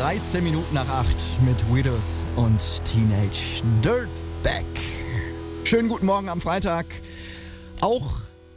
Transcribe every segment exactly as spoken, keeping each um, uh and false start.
dreizehn Minuten nach acht mit Widows und Teenage Dirtbag. Schönen guten Morgen am Freitag. Auch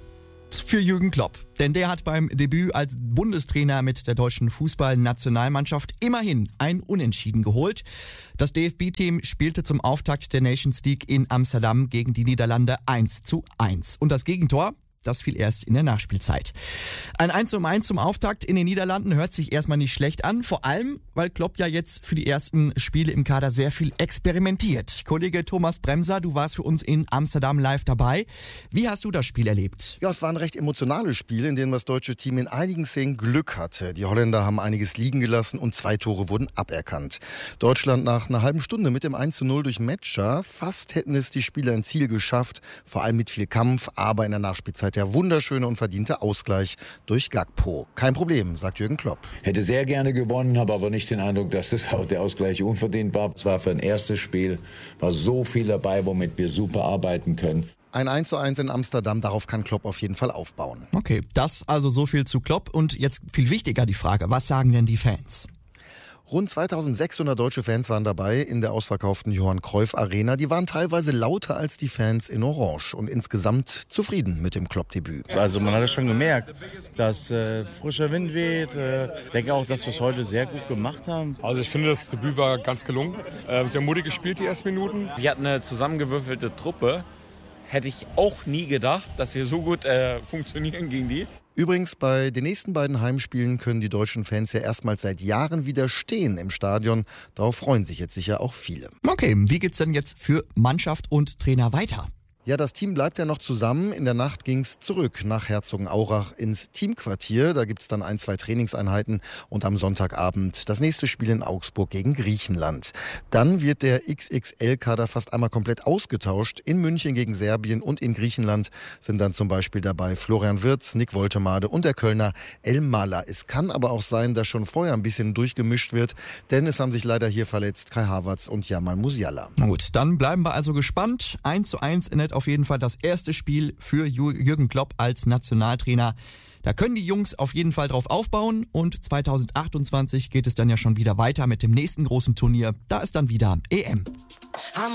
für Jürgen Klopp. Denn der hat beim Debüt als Bundestrainer mit der deutschen Fußballnationalmannschaft immerhin ein Unentschieden geholt. Das D F B-Team spielte zum Auftakt der Nations League in Amsterdam gegen die Niederlande eins zu eins. Und das Gegentor, das fiel erst in der Nachspielzeit. Ein eins zu eins zum Auftakt in den Niederlanden hört sich erstmal nicht schlecht an. Vor allem, weil Klopp ja jetzt für die ersten Spiele im Kader sehr viel experimentiert. Kollege Thomas Bremser, du warst für uns in Amsterdam live dabei. Wie hast du das Spiel erlebt? Ja, es war ein recht emotionales Spiel, in dem das deutsche Team in einigen Szenen Glück hatte. Die Holländer haben einiges liegen gelassen und zwei Tore wurden aberkannt. Deutschland nach einer halben Stunde mit dem eins zu null durch Metscher. Fast hätten es die Spieler ins Ziel geschafft, vor allem mit viel Kampf, aber in der Nachspielzeit der wunderschöne und verdiente Ausgleich durch Gakpo. Kein Problem, sagt Jürgen Klopp. Hätte sehr gerne gewonnen, habe aber nicht den Eindruck, dass das auch der Ausgleich unverdient war. Es war für ein erstes Spiel, war so viel dabei, womit wir super arbeiten können. Ein eins zu eins in Amsterdam, darauf kann Klopp auf jeden Fall aufbauen. Okay, das also so viel zu Klopp. Und jetzt viel wichtiger die Frage, was sagen denn die Fans? Rund zweitausendsechshundert deutsche Fans waren dabei in der ausverkauften Johann Cruyff Arena. Die waren teilweise lauter als die Fans in Orange und insgesamt zufrieden mit dem Klopp-Debüt. Also man hat es schon gemerkt, dass äh, frischer Wind weht. Äh, ich denke auch, dass wir es heute sehr gut gemacht haben. Also ich finde, das Debüt war ganz gelungen. Äh, sehr mutig gespielt, die ersten Minuten. Wir hatten eine zusammengewürfelte Truppe. Hätte ich auch nie gedacht, dass wir so gut äh, funktionieren gegen die. Übrigens, bei den nächsten beiden Heimspielen können die deutschen Fans ja erstmals seit Jahren wieder stehen im Stadion. Darauf freuen sich jetzt sicher auch viele. Okay, wie geht's denn jetzt für Mannschaft und Trainer weiter? Ja, das Team bleibt ja noch zusammen. In der Nacht ging's zurück nach Herzogenaurach ins Teamquartier. Da gibt's dann ein, zwei Trainingseinheiten und am Sonntagabend das nächste Spiel in Augsburg gegen Griechenland. Dann wird der X X L-Kader fast einmal komplett ausgetauscht. In München gegen Serbien und in Griechenland sind dann zum Beispiel dabei Florian Wirtz, Nick Woltemade und der Kölner El Mala. Es kann aber auch sein, dass schon vorher ein bisschen durchgemischt wird, denn es haben sich leider hier verletzt Kai Havertz und Jamal Musiala. Na gut, dann bleiben wir also gespannt. eins zu eins in auf jeden Fall das erste Spiel für Jürgen Klopp als Nationaltrainer. Da können die Jungs auf jeden Fall drauf aufbauen und zweitausendachtundzwanzig geht es dann ja schon wieder weiter mit dem nächsten großen Turnier. Da ist dann wieder E M.